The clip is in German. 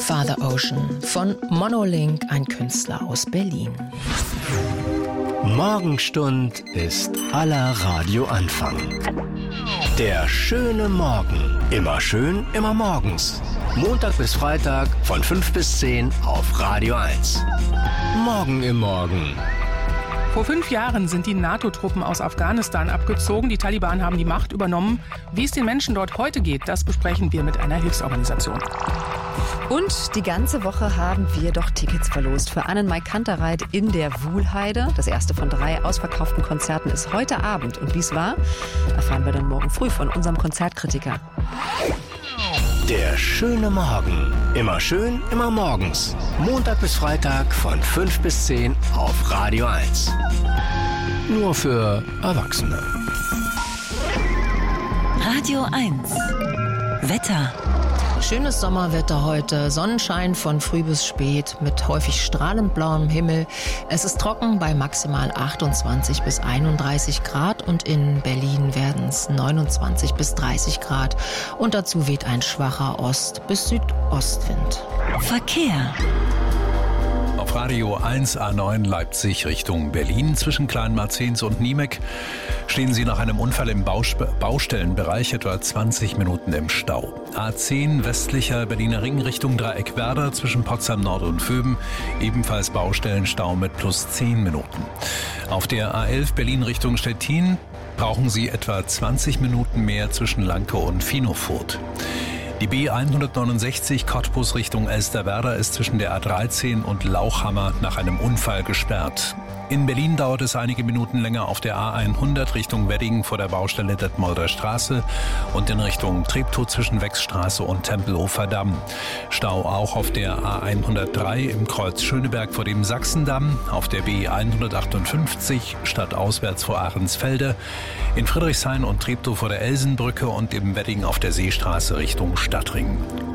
Father Ocean von Monolink, ein Künstler aus Berlin. Morgenstund ist aller Radioanfang. Der schöne Morgen. Immer schön, immer morgens. Montag bis Freitag von 5 bis 10 auf Radio 1. Morgen im Morgen. Vor 5 Jahren sind die NATO-Truppen aus Afghanistan abgezogen. Die Taliban haben die Macht übernommen. Wie es den Menschen dort heute geht, das besprechen wir mit einer Hilfsorganisation. Und die ganze Woche haben wir doch Tickets verlost für Annenmai Kantereit in der Wuhlheide. Das erste von 3 ausverkauften Konzerten ist heute Abend. Und wie es war, erfahren wir dann morgen früh von unserem Konzertkritiker. Der schöne Morgen. Immer schön, immer morgens. Montag bis Freitag von 5 bis 10 auf Radio 1. Nur für Erwachsene. Radio 1. Wetter. Schönes Sommerwetter heute, Sonnenschein von früh bis spät mit häufig strahlend blauem Himmel. Es ist trocken bei maximal 28 bis 31 Grad und in Berlin werden es 29 bis 30 Grad. Und dazu weht ein schwacher Ost- bis Südostwind. Verkehr. Auf Radio 1 A9 Leipzig Richtung Berlin zwischen Kleinmarzens und Niemek stehen Sie nach einem Unfall im Baustellenbereich etwa 20 Minuten im Stau. A10 westlicher Berliner Ring Richtung Dreieckwerder zwischen Potsdam Nord und Vöben ebenfalls Baustellenstau mit plus 10 Minuten. Auf der A11 Berlin Richtung Stettin brauchen Sie etwa 20 Minuten mehr zwischen Lanke und Finofurth. Die B169 Cottbus Richtung Elsterwerda ist zwischen der A13 und Lauchhammer nach einem Unfall gesperrt. In Berlin dauert es einige Minuten länger auf der A100 Richtung Wedding vor der Baustelle Detmolder Straße und in Richtung Treptow zwischen Wechsstraße und Tempelhofer Damm. Stau auch auf der A103 im Kreuz Schöneberg vor dem Sachsendamm, auf der B158 stadtauswärts vor Ahrensfelde, in Friedrichshain und Treptow vor der Elsenbrücke und im Wedding auf der Seestraße Richtung Stadtring.